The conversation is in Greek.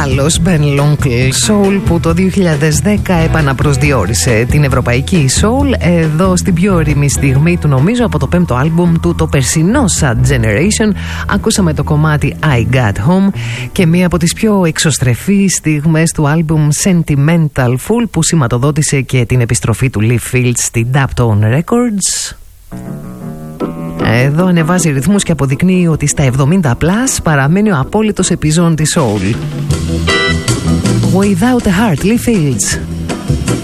Γάλλος Ben Lonkel Soul, που το 2010 επαναπροσδιορίσε την ευρωπαϊκή soul εδώ στην πιο ωρίμη στιγμή του, νομίζω, από το 5ο άλμπουμ του, το περσινό Sad Generation. Ακούσαμε το κομμάτι I Got Home και μία από τις πιο εξωστρεφείς στιγμές του άλμπουμ Sentimental Fool, που σηματοδότησε και την επιστροφή του Leaf Fields στην Daptone Records. Εδώ ανεβάζει ρυθμούς και αποδεικνύει ότι στα 70+ παραμένει ο απόλυτος επιζών της soul. Without a Heart, Leaf Fields.